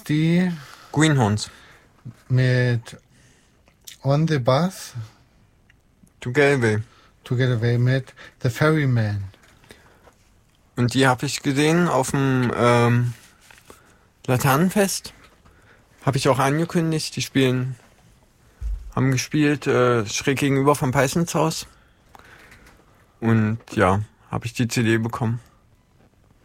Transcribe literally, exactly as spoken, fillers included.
die Greenhorns. mit On the Bus To Get Away. to Get Away mit The Ferryman. Und die habe ich gesehen auf dem ähm, Laternenfest. Habe ich auch angekündigt. Die spielen, haben gespielt äh, schräg gegenüber vom Peissnitzhaus. Und ja, habe ich die C D bekommen.